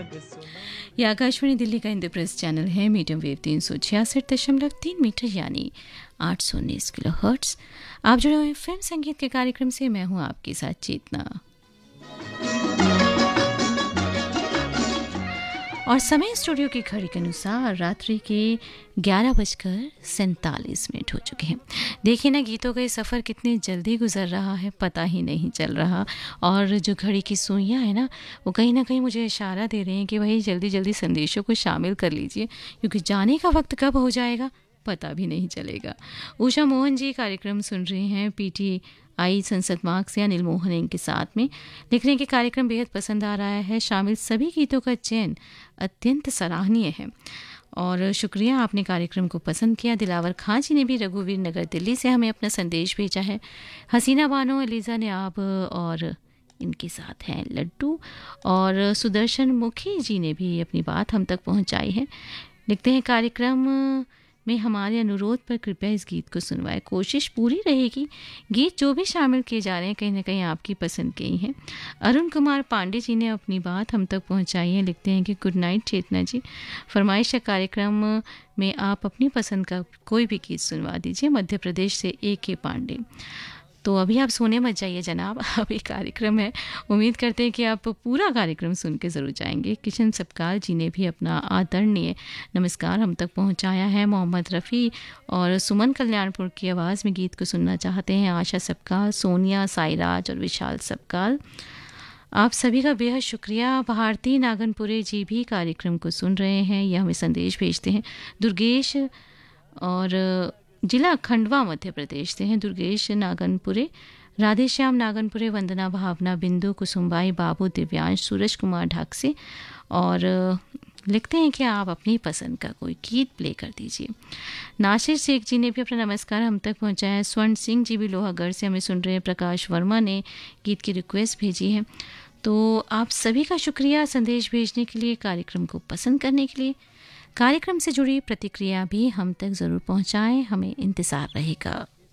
ये आकाशवाणी दिल्ली का इंद्रप्रस्थ चैनल है। मीडियम वेव 366.3 मीटर यानी 819 किलो हर्ट्स। आप जुड़े हुए फिल्म संगीत के कार्यक्रम से। मैं हूं आपके साथ चेतना। और समय स्टूडियो की घड़ी के अनुसार रात्रि के 11:47 हो चुके हैं। देखिए ना, गीतों का ये सफ़र कितनी जल्दी गुजर रहा है, पता ही नहीं चल रहा। और जो घड़ी की सुइयाँ हैं ना, वो कहीं ना कहीं मुझे इशारा दे रहे हैं कि भाई जल्दी जल्दी संदेशों को शामिल कर लीजिए, क्योंकि जाने का वक्त कब हो जाएगा पता भी नहीं चलेगा। उषा मोहन जी कार्यक्रम सुन रही हैं PTI संसद मार्ग से अनिल मोहन इनके साथ में। लिख रहे हैं कि कार्यक्रम बेहद पसंद आ रहा है, शामिल सभी गीतों का चयन अत्यंत सराहनीय है। और शुक्रिया, आपने कार्यक्रम को पसंद किया। दिलावर खां जी ने भी रघुवीर नगर दिल्ली से हमें अपना संदेश भेजा है। हसीना बानो, एलिजा नियाब और इनके साथ हैं लड्डू, और सुदर्शन मुखी जी ने भी अपनी बात हम तक पहुंचाई है। लिखते हैं, कार्यक्रम में हमारे अनुरोध पर कृपया इस गीत को सुनवाएं। कोशिश पूरी रहेगी, गीत जो भी शामिल किए जा रहे हैं कहीं ना कहीं आपकी पसंद के ही हैं। अरुण कुमार पांडे जी ने अपनी बात हम तक पहुंचाई है। लिखते हैं कि गुड नाइट चेतना जी, फरमाइश कार्यक्रम में आप अपनी पसंद का कोई भी गीत सुनवा दीजिए। मध्य प्रदेश से AK पांडे। तो अभी आप सोने मत जाइए जनाब, अभी कार्यक्रम है। उम्मीद करते हैं कि आप पूरा कार्यक्रम सुन के ज़रूर जाएंगे। किशन सपकाल जी ने भी अपना आदरणीय नमस्कार हम तक पहुंचाया है। मोहम्मद रफ़ी और सुमन कल्याणपुर की आवाज़ में गीत को सुनना चाहते हैं। आशा सपकाल, सोनिया, साईराज और विशाल सपकाल, आप सभी का बेहद शुक्रिया। भारती नागनपुरे जी भी कार्यक्रम को सुन रहे हैं, यह हमें संदेश भेजते हैं। दुर्गेश, और जिला खंडवा मध्य प्रदेश से हैं दुर्गेश नागनपुरे, राधेश्याम नागनपुरे, वंदना, भावना, बिंदु, कुसुमबाई, बाबू, दिव्यांश, सूरज कुमार ढाक से। और लिखते हैं कि आप अपनी पसंद का कोई गीत प्ले कर दीजिए। नासिर शेख जी ने भी अपना नमस्कार हम तक पहुंचाया है। स्वर्ण सिंह जी भी लोहागढ़ से हमें सुन रहे हैं। प्रकाश वर्मा ने गीत की रिक्वेस्ट भेजी है। तो आप सभी का शुक्रिया संदेश भेजने के लिए, कार्यक्रम को पसंद करने के लिए। कार्यक्रम से जुड़ी प्रतिक्रिया भी हम तक ज़रूर पहुंचाएं, हमें इंतज़ार रहेगा।